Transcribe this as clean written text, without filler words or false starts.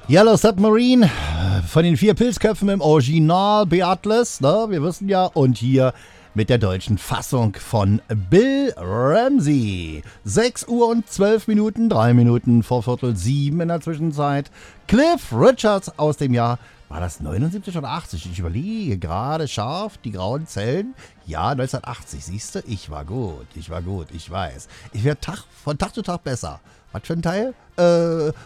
Yellow Submarine von den 4 Pilzköpfen im Original Beatles, ne? Wir wissen ja. Und hier mit der deutschen Fassung von Bill Ramsey. 6 Uhr und 12 Minuten, 3 Minuten vor Viertel 7 in der Zwischenzeit. Cliff Richards aus dem Jahr, war das 79 oder 80? Ich überlege gerade scharf, die grauen Zellen. Ja, 1980, siehst du? Ich war gut, ich weiß. Ich werde von Tag zu Tag besser. Was für ein Teil?